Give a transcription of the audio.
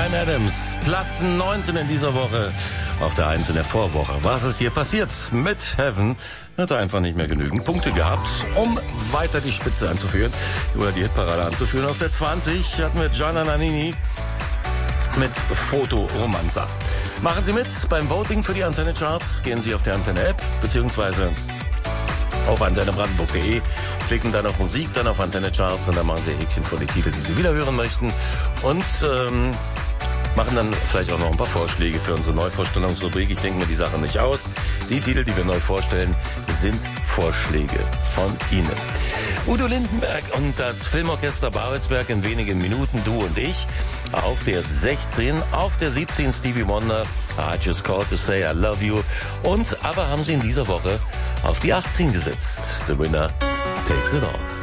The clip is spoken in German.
Bryan Adams, Platz 19 in dieser Woche, auf der 1 in der Vorwoche. Was ist hier passiert? Mit Heaven hat er einfach nicht mehr genügend Punkte gehabt, um weiter die Spitze anzuführen oder die Hitparade anzuführen. Auf der 20 hatten wir Gianna Nannini mit Foto Romanza. Machen Sie mit beim Voting für die Antenne Charts. Gehen Sie auf die Antenne App beziehungsweise auf antennebrandenburg.de, klicken dann auf Musik, dann auf Antenne Charts und dann machen Sie Häkchen vor die Titel, die Sie wieder hören möchten und machen dann vielleicht auch noch ein paar Vorschläge für unsere Neuvorstellungsrubrik. Ich denke mir die Sache nicht aus. Die Titel, die wir neu vorstellen, sind Vorschläge von Ihnen. Udo Lindenberg und das Filmorchester Babelsberg in wenigen Minuten, du und ich. Auf der 16, auf der 17 Stevie Wonder, I Just Called to Say I Love You. Und aber haben sie in dieser Woche auf die 18 gesetzt. The Winner Takes It All.